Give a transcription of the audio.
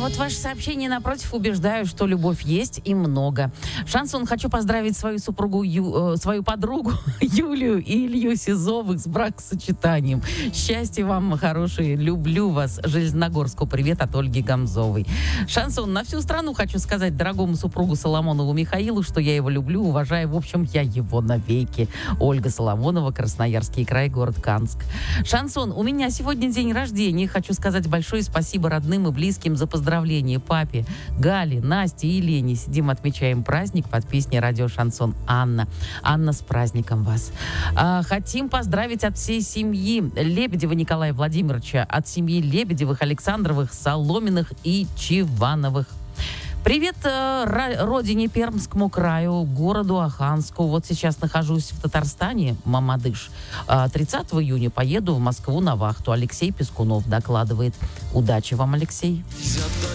Вот ваше сообщение напротив убеждаю, что любовь есть и много. Шансон, хочу поздравить свою супругу, свою подругу Юлию и Илью Сизовых с бракосочетанием. Счастья вам, хорошие, люблю вас. Железногорску привет от Ольги Гамзовой. Шансон, на всю страну хочу сказать дорогому супругу Соломонову Михаилу, что я его люблю, уважаю. В общем, я его навеки. Ольга Соломонова, Красноярский край, город Канск. Шансон, у меня сегодня день рождения. Хочу сказать большое спасибо родным и близким за поздравления папе, Гале, Насте и Лене. Сидим, отмечаем праздник под песней радио «Шансон». Анна, с праздником вас. Хотим поздравить от всей семьи Лебедева Николая Владимировича, от семьи Лебедевых, Александровых, Соломиных и Чивановых. Привет родине Пермскому краю, городу Аханску. Вот сейчас нахожусь в Татарстане, Мамадыш. 30 июня поеду в Москву на вахту. Алексей Пескунов докладывает. Удачи вам, Алексей.